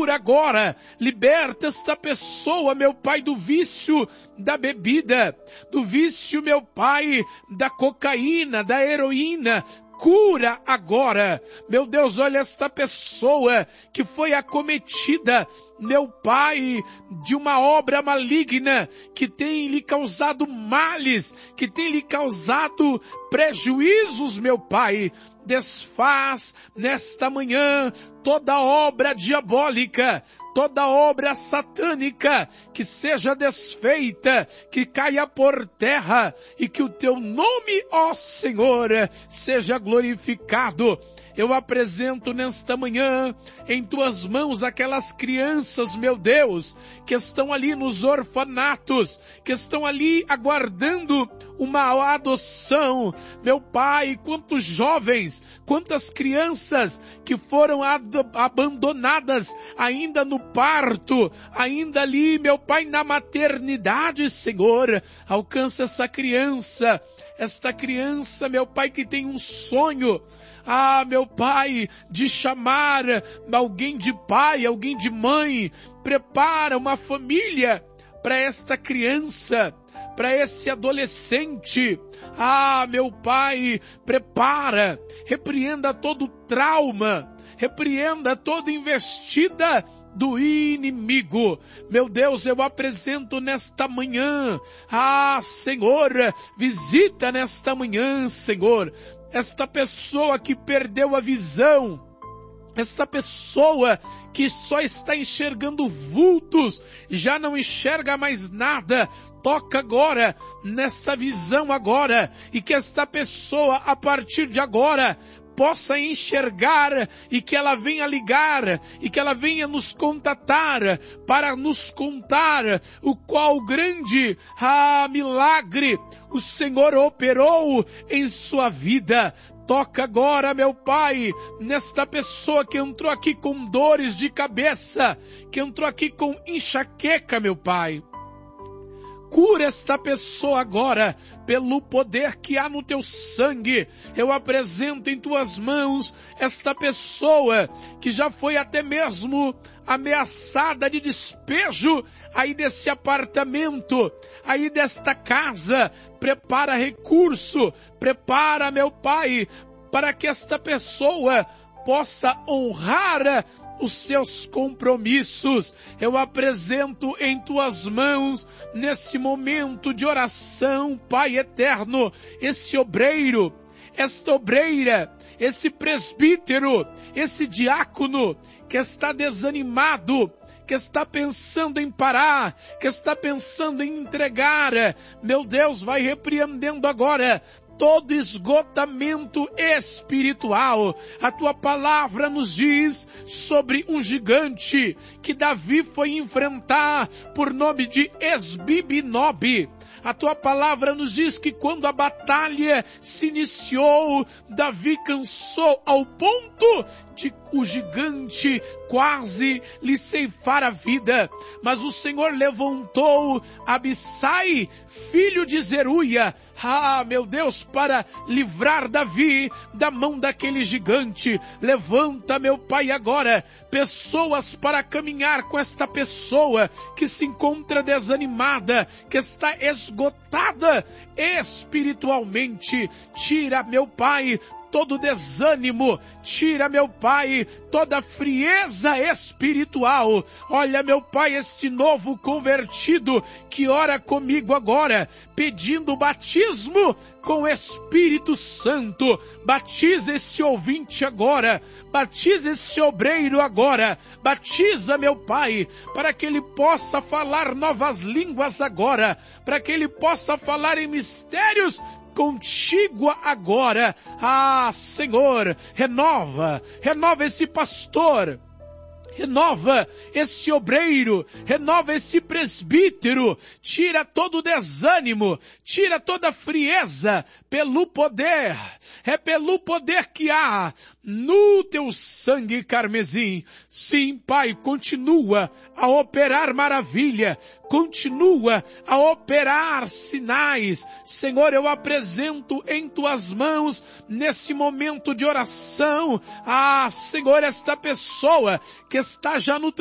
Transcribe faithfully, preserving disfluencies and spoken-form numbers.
cura agora, liberta esta pessoa, meu Pai, do vício da bebida, do vício, meu Pai, da cocaína, da heroína. Cura agora, meu Deus, olha esta pessoa que foi acometida, meu Pai, de uma obra maligna que tem lhe causado males, que tem lhe causado prejuízos, meu Pai. Desfaz nesta manhã toda obra diabólica, toda obra satânica, que seja desfeita, que caia por terra e que o teu nome, ó Senhor, seja glorificado. Eu apresento nesta manhã em tuas mãos aquelas crianças, meu Deus, que estão ali nos orfanatos, que estão ali aguardando uma adoção. Meu Pai, quantos jovens, quantas crianças que foram abandonadas ainda no parto, ainda ali, meu Pai, na maternidade, Senhor. Alcança essa criança, esta criança, meu Pai, que tem um sonho, ah, meu Pai, de chamar alguém de pai, alguém de mãe. Prepara uma família para esta criança, para esse adolescente. Ah, meu Pai, prepara, repreenda todo trauma, repreenda toda investida do inimigo. Meu Deus, eu apresento nesta manhã, ah, Senhor, visita nesta manhã, Senhor, esta pessoa que perdeu a visão, esta pessoa que só está enxergando vultos, já não enxerga mais nada. Toca agora nessa visão agora, e que esta pessoa, a partir de agora, possa enxergar, e que ela venha ligar, e que ela venha nos contatar, para nos contar o qual grande ah, milagre o Senhor operou em sua vida. Toca agora, meu Pai, nesta pessoa que entrou aqui com dores de cabeça, que entrou aqui com enxaqueca, meu Pai. Cura esta pessoa agora, pelo poder que há no teu sangue. Eu apresento em tuas mãos esta pessoa que já foi até mesmo ameaçada de despejo aí desse apartamento, aí desta casa. Prepara recurso, prepara, meu Pai, para que esta pessoa possa honrar os seus compromissos. Eu apresento em tuas mãos, nesse momento de oração, Pai eterno, esse obreiro, esta obreira, esse presbítero, esse diácono que está desanimado, que está pensando em parar, que está pensando em entregar. Meu Deus, vai repreendendo agora todo esgotamento espiritual. A tua palavra nos diz sobre um gigante que Davi foi enfrentar por nome de Esbibinobe. A tua palavra nos diz que quando a batalha se iniciou, Davi cansou ao ponto de o gigante quase lhe ceifar a vida. Mas o Senhor levantou Abissai, filho de Zeruia, ah, meu Deus, para livrar Davi da mão daquele gigante. Levanta, meu Pai, agora pessoas para caminhar com esta pessoa que se encontra desanimada, que está esgotada espiritualmente. Tira, meu Pai, todo desânimo, tira, meu Pai, toda frieza espiritual. Olha, meu Pai, este novo convertido que ora comigo agora, pedindo batismo com o Espírito Santo. Batiza esse ouvinte agora, batiza esse obreiro agora, batiza, meu Pai, para que ele possa falar novas línguas agora, para que ele possa falar em mistérios contigo agora. Ah, Senhor, renova, renova esse pastor, renova esse obreiro, renova esse presbítero, tira todo o desânimo, tira toda a frieza, pelo poder, é pelo poder que há no teu sangue carmesim. Sim, Pai, continua a operar maravilha, continua a operar sinais. Senhor, eu apresento em tuas mãos, nesse momento de oração, ah, Senhor, esta pessoa que está já no